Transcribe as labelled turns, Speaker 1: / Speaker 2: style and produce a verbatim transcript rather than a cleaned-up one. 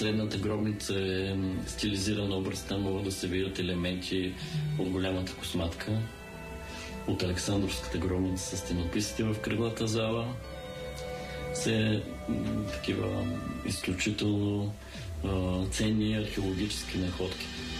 Speaker 1: средната гробница е стилизиран образ. Там могат да се видят елементи от голямата косматка. От Александровската гробница са стенописите в кръглата зала. Все такива изключително а, ценни археологически находки.